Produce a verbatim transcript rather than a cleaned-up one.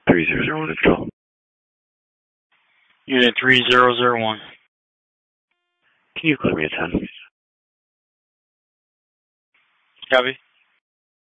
three zero zero one to control. Unit three zero zero one. Can you clear me at ten? Copy.